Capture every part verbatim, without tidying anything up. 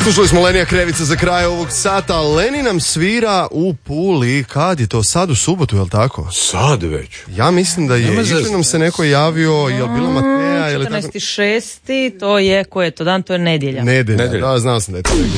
Slušali smo Lenija Krevica za kraj ovog sata. Leni nam svira u Puli. Kad je to? Sad u subotu, je li tako? Sad već. Ja mislim da je. Jučer nam se neko javio, je li bila Mateja ili tako? četrnaesti šesti to je, ko je to dan? To je nedjelja. Nedjelja, nedjelja. Da, znao sam da je to negdje.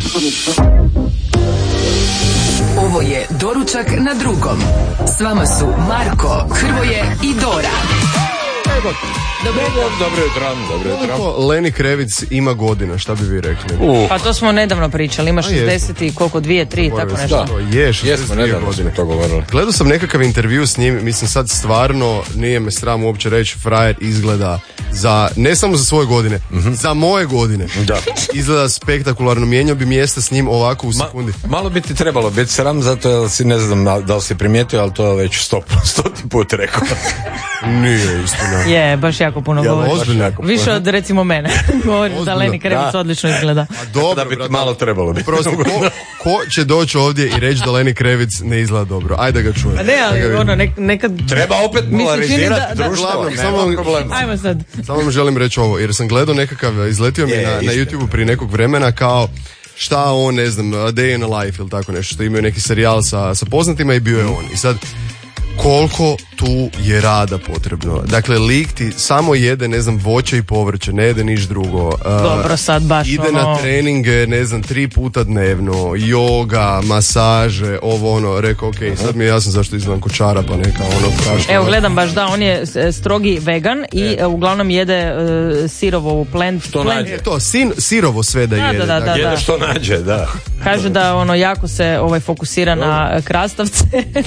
Ovo je Doručak na drugom. S vama su Marko, Hrvoje i Dora. Dobro jutro. Dobro jutro. Dobro jutro. Koliko Leni Krevic ima godina, šta bi vi rekli? Uh. Pa to smo nedavno pričali, ima šezdeset i koliko, dvije, tri, tako nešto. Da. Je, šezdeset dvije godine. To govorili. Gledao sam nekakav intervju s njim, mislim sad stvarno, nije me sram uopće reći, frajer izgleda za, ne samo za svoje godine, mm-hmm. za moje godine. Da. Izgleda spektakularno, mijenjao bi mjesta s njim ovako u sekundi. Ma, malo bi ti trebalo biti sram, zato jer si, ne znam da li si primijetio, ali to već sto, stoti put rekao. Nije istina. Je, baš jako puno ja, govori. Ozbiljno. Više od recimo mene. Govoriš da Leni Krevic odlično izgleda. A dobro, da bi ti malo trebalo biti. Prosto, ko, ko će doći ovdje i reći da Leni Krevic ne izgleda dobro? Ajde da ga čujem. A ne, ali ono, nek, nekad... Treba opet polarizirati da, društvo. Glavno, nema samo, problema. Ajmo sad. Samo vam želim reći ovo, jer sam gledao nekakav, izletio mi je, na, na YouTubeu prije nekog vremena kao šta on, ne znam, A Day in a Life ili tako nešto, što imaju neki serijal sa, sa poznatima i bio je on. I sad, koliko tu je rada potrebno. Dakle, lik ti samo jede, ne znam, voće i povrće, ne jede niš drugo. Dobro, sad baš ide ono... na treninge, ne znam, tri puta dnevno, joga, masaže, ovo ono, rekao, ok, sad mi je jasno zašto izgledam ko čarapa, neka ono strašno. Evo, gledam baš da, on je strogi vegan i e. uglavnom jede uh, sirovu plant. Što plant. nađe? To, sin, sirovo sve da, da jede. Da, da, da, jede da. što nađe, da. Kaže da ono jako se ovaj fokusira no. na krastavce,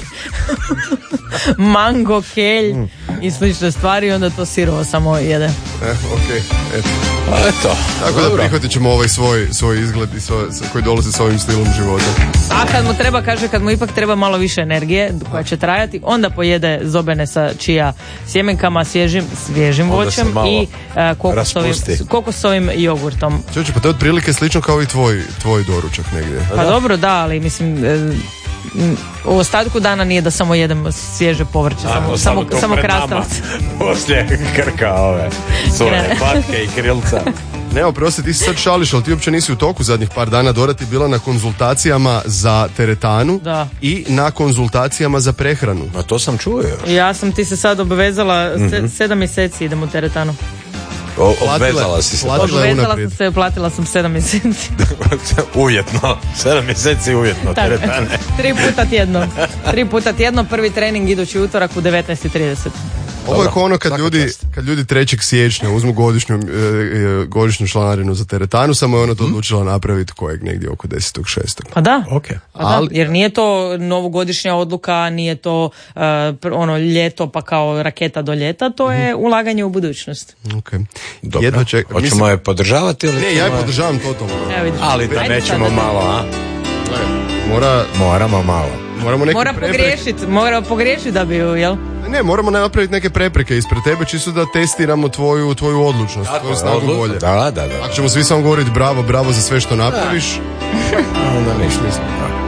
mango, kelj mm. i slične stvari, onda to sirovo samo jede. Eh, ok, eto. A eto. Tako dobro. Da prihvatit ćemo ovaj svoj, svoj izgled i svoj, koji dolazi s ovim stilom života. A kad mu treba, kaže, kad mu ipak treba malo više energije koja će trajati, onda pojede zobene sa čija sjemenkama, svježim, svježim voćem i uh, kokosovim, kokosovim jogurtom. Čuči, pa to je otprilike slično kao i tvoj, tvoj doručak negdje. Pa da? Dobro, da, ali mislim... E, u ostatku dana nije da samo jedem svježe povrće, A, samo, samo, samo, samo krastavce. Poslije krka ove svoje patke i krilca. Ne, oprosti, ti se sad šališ, ali ti uopće nisi u toku zadnjih par dana. Dora ti bila na konzultacijama za teretanu da. I na konzultacijama za prehranu. A to sam čuo još. Ja sam ti se sad obvezala, mm-hmm. se, sedam mjeseci idem u teretanu. O, obvezala si se. Obvezala sam se, platila sam sedam mjeseci. Uvjetno, sedam mjeseci uvjetno teretane. Tri puta tjedno. Tri puta tjedno, prvi trening idući utorak u devetnaest i trideset. Ovo je kao ono kad ljudi, kad ljudi trećeg siječnja uzmu godišnju, e, godišnju članarinu za teretanu, samo je ono to odlučila napraviti kojeg negdje oko desetog šestog. Pa da, okay. pa da. Jer nije to novogodišnja odluka, nije to uh, ono ljeto pa kao raketa do ljeta, to mm-hmm. je ulaganje u budućnost. Okay. Dobro, ček, hoćemo mislim... je podržavati ili? Ne, ja je podržavam totalno. Ali da nećemo malo, a? Mora... Moramo malo. Moramo neke mora pogriješiti, mora pogriješiti da bi ju, jel? Ne, moramo napraviti neke prepreke ispred tebe, čisto da testiramo tvoju, tvoju odlučnost, Tako, tvoju snagu odlu... volje. Da, da, da. Ako ćemo svi samo govoriti bravo, bravo za sve što napraviš, da. Onda ništa mislim.